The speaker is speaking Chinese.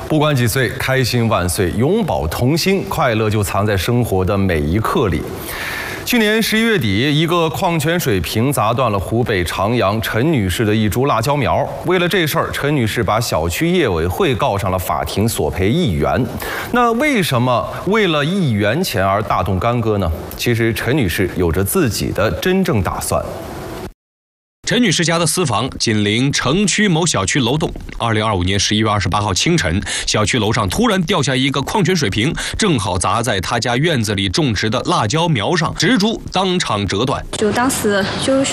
不管几岁，开心万岁，永葆童心，快乐就藏在生活的每一刻里。去年11月底，一个矿泉水瓶砸断了湖北长阳陈女士的一株辣椒苗。为了这事儿，陈女士把小区业委会告上了法庭，索赔1元。那为什么为了1元钱而大动干戈呢？其实陈女士有着自己的真正打算。 陈女士家的私房紧邻城区某小区楼栋。2025年11月28号清晨，小区楼上突然掉下一个矿泉水瓶，正好砸在她家院子里种植的辣椒苗上，植株当场折断。 就当时就